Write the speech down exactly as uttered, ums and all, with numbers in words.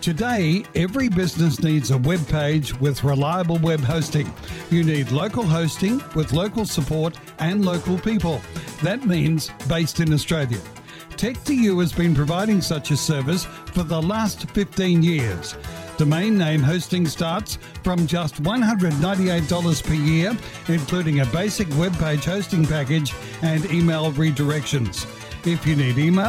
Today, every business needs a web page with reliable web hosting. You need local hosting with local support and local people. That means based in Australia. Tech two U has been providing such a service for the last fifteen years. Domain name hosting starts from just one hundred ninety-eight dollars per year, including a basic web page hosting package and email redirections. If you need email